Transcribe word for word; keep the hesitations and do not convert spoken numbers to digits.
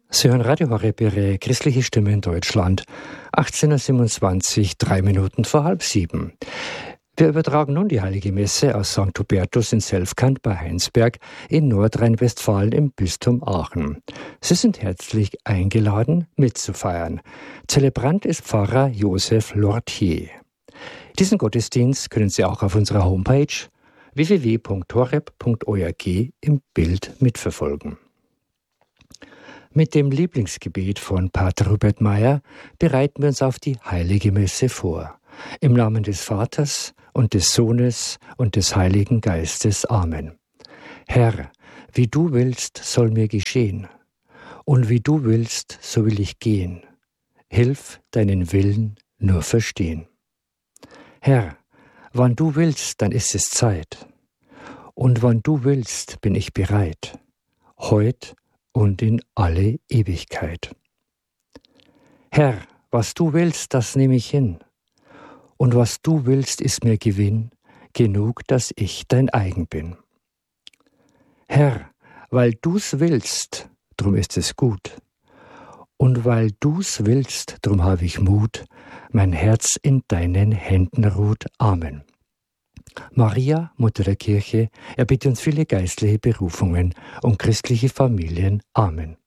Sie hören Radio Horeb, Ihre christliche Stimme in Deutschland. achtzehn Uhr siebenundzwanzig, drei Minuten vor halb sieben. Wir übertragen nun die Heilige Messe aus Sankt Hubertus in Selfkant bei Heinsberg in Nordrhein-Westfalen im Bistum Aachen. Sie sind herzlich eingeladen, mitzufeiern. Zelebrant ist Pfarrer Josef Lortier. Diesen Gottesdienst können Sie auch auf unserer Homepage w w w punkt horeb punkt org im Bild mitverfolgen. Mit dem Lieblingsgebet von Pater Hubert Meyer bereiten wir uns auf die Heilige Messe vor. Im Namen des Vaters und des Sohnes und des Heiligen Geistes. Amen. Herr, wie du willst, soll mir geschehen. Und wie du willst, so will ich gehen. Hilf, deinen Willen nur verstehen. Herr, wann du willst, dann ist es Zeit. Und wann du willst, bin ich bereit. Heut und in alle Ewigkeit. Herr, was du willst, das nehme ich hin. Und was du willst, ist mir Gewinn, genug, dass ich dein eigen bin. Herr, weil du's willst, drum ist es gut. Und weil du's willst, drum habe ich Mut, mein Herz in deinen Händen ruht. Amen. Maria, Mutter der Kirche, erbitte uns viele geistliche Berufungen und christliche Familien. Amen.